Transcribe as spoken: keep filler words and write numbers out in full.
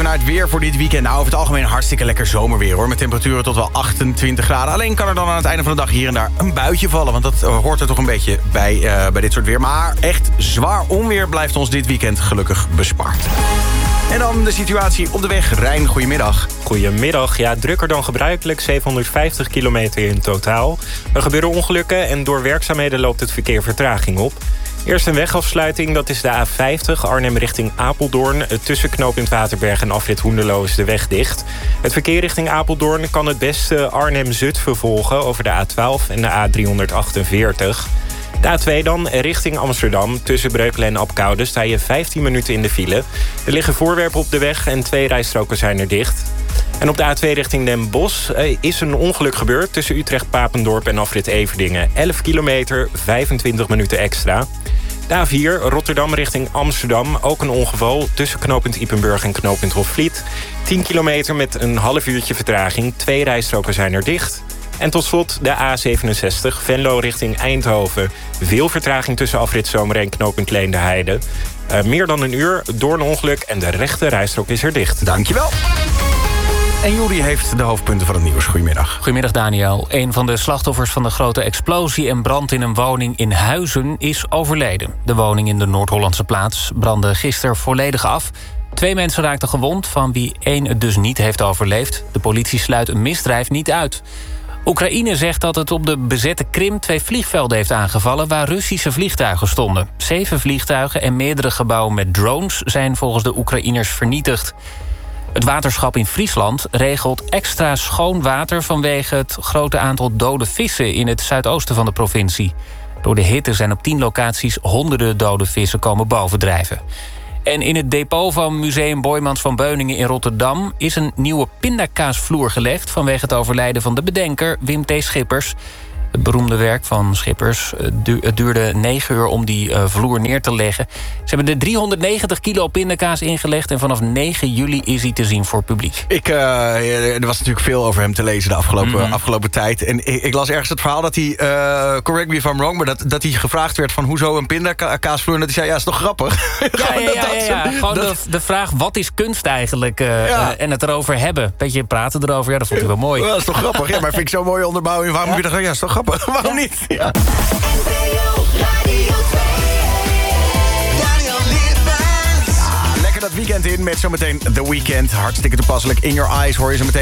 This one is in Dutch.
naar het weer voor dit weekend. Nou, over het algemeen hartstikke lekker zomerweer, hoor. Met temperaturen tot wel achtentwintig graden. Alleen kan er dan aan het einde van de dag hier en daar een buitje vallen. Want dat uh, hoort er toch een beetje bij, uh, bij dit soort weer. Maar echt zwaar onweer blijft ons dit weekend gelukkig bespaard. En dan de situatie op de weg. Rijn, goedemiddag. Goedemiddag. Ja, drukker dan gebruikelijk. zevenhonderdvijftig kilometer in totaal. Er gebeuren ongelukken en door werkzaamheden loopt het verkeer vertraging op. Eerst een wegafsluiting, dat is de A vijftig, Arnhem richting Apeldoorn. Tussen knooppunt Waterberg en afrit Hoenderloo is de weg dicht. Het verkeer richting Apeldoorn kan het beste Arnhem-Zutphen volgen over de A twaalf en de A driehonderdachtenveertig. De A twee dan, richting Amsterdam. Tussen Breukelen en Apkoude sta je vijftien minuten in de file. Er liggen voorwerpen op de weg en twee rijstroken zijn er dicht. En op de A twee richting Den Bosch is een ongeluk gebeurd tussen Utrecht-Papendorp en afrit Everdingen. elf kilometer, vijfentwintig minuten extra. De A vier, Rotterdam richting Amsterdam. Ook een ongeval tussen knooppunt Ypenburg en knooppunt Hofvliet. tien kilometer met een half uurtje vertraging. Twee rijstroken zijn er dicht. En tot slot de A zevenenzestig, Venlo richting Eindhoven. Veel vertraging tussen afrit Zomer en knooppunt Leendeheide. Uh, meer dan een uur door een ongeluk en de rechte rijstrook is er dicht. Dankjewel. En Juri heeft de hoofdpunten van het nieuws. Goedemiddag. Goedemiddag, Daniel. Een van de slachtoffers van de grote explosie en brand in een woning in Huizen is overleden. De woning in de Noord-Hollandse plaats brandde gisteren volledig af. Twee mensen raakten gewond, van wie één het dus niet heeft overleefd. De politie sluit een misdrijf niet uit. Oekraïne zegt dat het op de bezette Krim twee vliegvelden heeft aangevallen waar Russische vliegtuigen stonden. Zeven vliegtuigen en meerdere gebouwen met drones zijn volgens de Oekraïners vernietigd. Het waterschap in Friesland regelt extra schoon water vanwege het grote aantal dode vissen in het zuidoosten van de provincie. Door de hitte zijn op tien locaties honderden dode vissen komen bovendrijven. En in het depot van Museum Boijmans van Beuningen in Rotterdam is een nieuwe pindakaasvloer gelegd vanwege het overlijden van de bedenker Wim T. Schippers. Het beroemde werk van Schippers. Het duurde negen uur om die vloer neer te leggen. Ze hebben er driehonderdnegentig kilo pindakaas ingelegd en vanaf negen juli is hij te zien voor publiek. Ik, uh, er was natuurlijk veel over hem te lezen de afgelopen, mm-hmm. afgelopen tijd. En ik, ik las ergens het verhaal dat hij, uh, correct me if I'm wrong, maar dat, dat hij gevraagd werd van hoezo een pindakaasvloer. En dat hij zei, ja, is toch grappig? Ja, ja, ja, ja, ja. Gewoon dat, de, de vraag, wat is kunst eigenlijk? Uh, ja. uh, en het erover hebben. Beetje praten erover, ja, dat vond hij wel mooi. Ja, dat is toch grappig? Ja, maar vind ik zo'n mooie onderbouwing. Waarom ja. moet je dan, ja, is toch grappig? Waarom niet? Ja. Lekker dat weekend in met zometeen The Weeknd. Hartstikke toepasselijk. In Your Eyes hoor je zo meteen.